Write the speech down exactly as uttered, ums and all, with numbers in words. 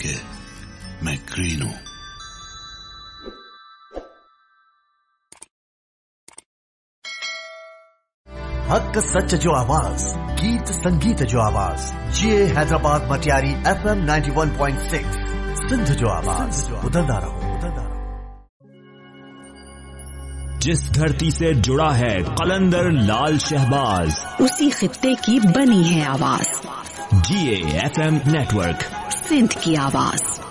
के मैं ग्रीन हूं। हक सच जो आवाज, गीत संगीत जो आवाज, ये Hyderabad Matiari F M ninety one point six Sindh जो आवाज, उधरदा रहो, उधरदा रहो। जिस धरती से जुड़ा है कलंदर लाल शहबाज, उसी खित्ते की बनी है आवाज। जी A F M network, Sindh की आवाज।